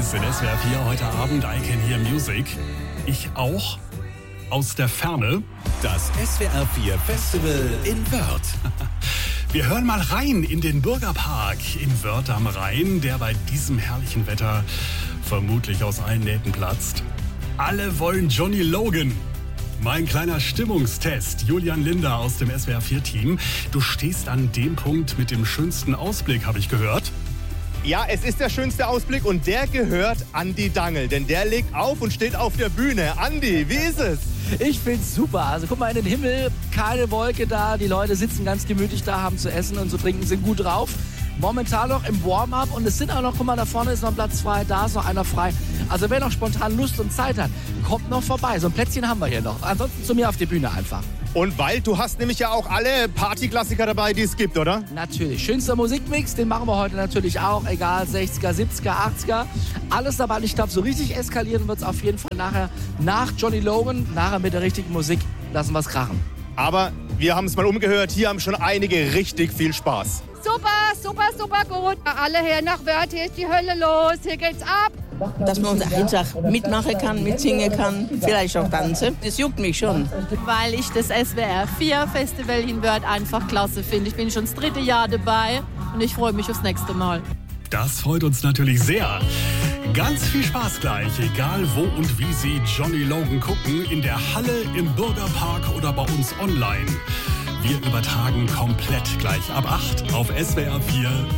Songs in SWR 4 heute Abend. I Can Hear Music. Ich auch. Aus der Ferne. Das SWR 4 Festival in Wörth. Wir hören mal rein in den Bürgerpark in Wörth am Rhein, der bei diesem herrlichen Wetter vermutlich aus allen Nähten platzt. Alle wollen Johnny Logan. Mein kleiner Stimmungstest. Julian Linder aus dem SWR 4-Team. Du stehst an dem Punkt mit dem schönsten Ausblick, habe ich gehört. Ja, es ist der schönste Ausblick und der gehört Andi Dangl, denn der legt auf und steht auf der Bühne. Andi, wie ist es? Ich find's super. Also guck mal in den Himmel, keine Wolke da, die Leute sitzen ganz gemütlich da, haben zu essen und zu trinken, sind gut drauf. Momentan noch im Warm-up und es sind auch noch, guck mal, da vorne ist noch ein Platz frei, da ist noch einer frei. Also wer noch spontan Lust und Zeit hat, kommt noch vorbei. So ein Plätzchen haben wir hier noch. Ansonsten zu mir auf die Bühne einfach. Und weil du hast nämlich ja auch alle Partyklassiker dabei, die es gibt, oder? Natürlich. Schönster Musikmix, den machen wir heute natürlich auch. Egal, 60er, 70er, 80er. Alles dabei. Und ich glaube, so richtig eskalieren wird es auf jeden Fall nachher nach Johnny Logan. Nachher mit der richtigen Musik lassen wir es krachen. Aber wir haben es mal umgehört. Hier haben schon einige richtig viel Spaß. Super gut. Alle her nach Wörth, hier ist die Hölle los, hier geht's ab. Dass man einfach mitmachen kann, mitsingen kann, vielleicht auch tanzen. Das juckt mich schon. Weil ich das SWR 4 Festival in Wörth einfach klasse finde. Ich bin schon das 3. Jahr dabei und ich freue mich aufs nächste Mal. Das freut uns natürlich sehr. Ganz viel Spaß gleich, egal wo und wie Sie Johnny Logan gucken, in der Halle, im Bürgerpark oder bei uns online. Wir übertragen komplett gleich ab 8 auf SWR 4